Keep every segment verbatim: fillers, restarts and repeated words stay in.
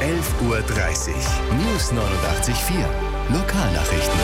elf Uhr dreißig. News neunundachtzig Komma vier. Lokalnachrichten.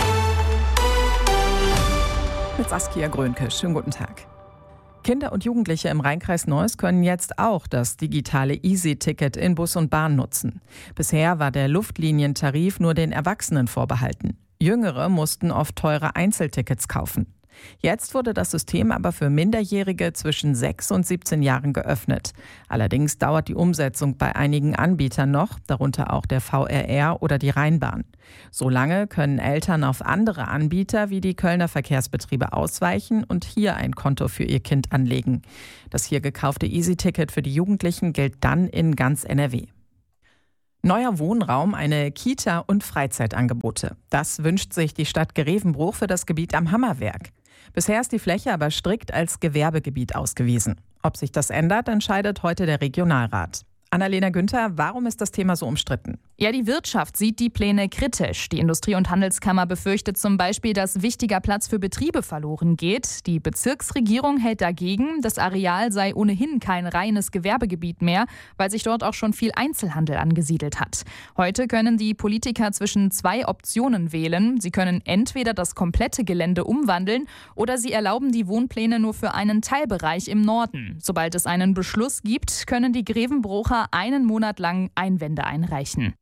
Mit Saskia Grönke. Schönen guten Tag. Kinder und Jugendliche im Rheinkreis Neuss können jetzt auch das digitale Easy-Ticket in Bus und Bahn nutzen. Bisher war der Luftlinientarif nur den Erwachsenen vorbehalten. Jüngere mussten oft teure Einzeltickets kaufen. Jetzt wurde das System aber für Minderjährige zwischen sechs und siebzehn Jahren geöffnet. Allerdings dauert die Umsetzung bei einigen Anbietern noch, darunter auch der V R R oder die Rheinbahn. Solange können Eltern auf andere Anbieter wie die Kölner Verkehrsbetriebe ausweichen und hier ein Konto für ihr Kind anlegen. Das hier gekaufte Easy-Ticket für die Jugendlichen gilt dann in ganz N R W. Neuer Wohnraum, eine Kita und Freizeitangebote. Das wünscht sich die Stadt Grevenbruch für das Gebiet am Hammerwerk. Bisher ist die Fläche aber strikt als Gewerbegebiet ausgewiesen. Ob sich das ändert, entscheidet heute der Regionalrat. Annalena Günther, warum ist das Thema so umstritten? Ja, die Wirtschaft sieht die Pläne kritisch. Die Industrie- und Handelskammer befürchtet zum Beispiel, dass wichtiger Platz für Betriebe verloren geht. Die Bezirksregierung hält dagegen, das Areal sei ohnehin kein reines Gewerbegebiet mehr, weil sich dort auch schon viel Einzelhandel angesiedelt hat. Heute können die Politiker zwischen zwei Optionen wählen. Sie können entweder das komplette Gelände umwandeln oder sie erlauben die Wohnpläne nur für einen Teilbereich im Norden. Sobald es einen Beschluss gibt, können die Grevenbrucher einen Monat lang Einwände einreichen.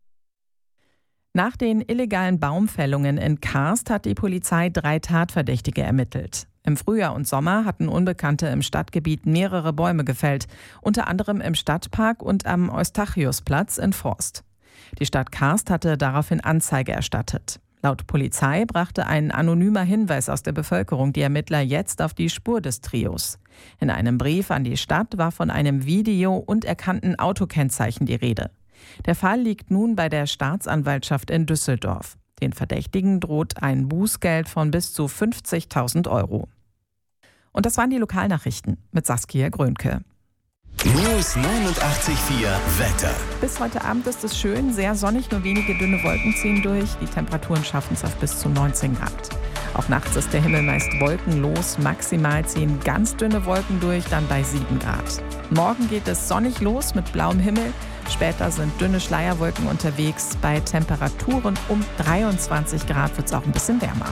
Nach den illegalen Baumfällungen in Karst hat die Polizei drei Tatverdächtige ermittelt. Im Frühjahr und Sommer hatten Unbekannte im Stadtgebiet mehrere Bäume gefällt, unter anderem im Stadtpark und am Eustachiusplatz in Forst. Die Stadt Karst hatte daraufhin Anzeige erstattet. Laut Polizei brachte ein anonymer Hinweis aus der Bevölkerung die Ermittler jetzt auf die Spur des Trios. In einem Brief an die Stadt war von einem Video und erkannten Autokennzeichen die Rede. Der Fall liegt nun bei der Staatsanwaltschaft in Düsseldorf. Den Verdächtigen droht ein Bußgeld von bis zu fünfzigtausend Euro. Und das waren die Lokalnachrichten mit Saskia Grönke. News neunundachtzig Komma vier Wetter. Bis heute Abend ist es schön, sehr sonnig, nur wenige dünne Wolken ziehen durch. Die Temperaturen schaffen es auf bis zu neunzehn Grad. Auch nachts ist der Himmel meist wolkenlos. Maximal ziehen ganz dünne Wolken durch, dann bei sieben Grad. Morgen geht es sonnig los mit blauem Himmel. Später sind dünne Schleierwolken unterwegs. Bei Temperaturen um dreiundzwanzig Grad wird es auch ein bisschen wärmer.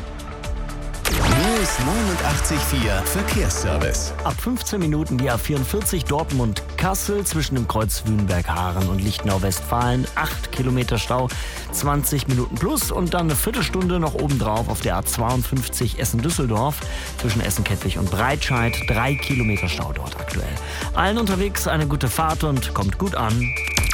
News neunundachtzig Komma vier Verkehrsservice. Ab fünfzehn Minuten die A vierundvierzig Dortmund-Kassel zwischen dem Kreuz Wühnberg-Haaren und Lichtenau-Westfalen. acht Kilometer Stau, zwanzig Minuten plus und dann eine Viertelstunde noch obendrauf auf der A zweiundfünfzig Essen-Düsseldorf zwischen Essen-Kettwig und Breitscheid. drei Kilometer Stau dort aktuell. Allen unterwegs eine gute Fahrt und kommt gut an.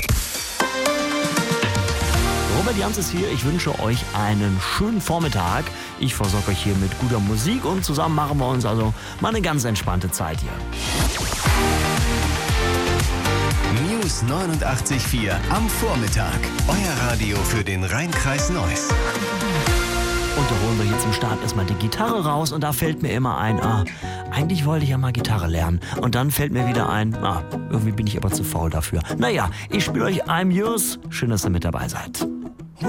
Robert Jans ist hier. Ich wünsche euch einen schönen Vormittag. Ich versorge euch hier mit guter Musik und zusammen machen wir uns also mal eine ganz entspannte Zeit hier. News neunundachtzig Komma vier am Vormittag. Euer Radio für den Rheinkreis Neuss. Und da holen wir hier zum Start erstmal die Gitarre raus und da fällt mir immer ein, ah, eigentlich wollte ich ja mal Gitarre lernen. Und dann fällt mir wieder ein, ah, irgendwie bin ich aber zu faul dafür. Naja, ich spiele euch I'm Yours. Schön, dass ihr mit dabei seid.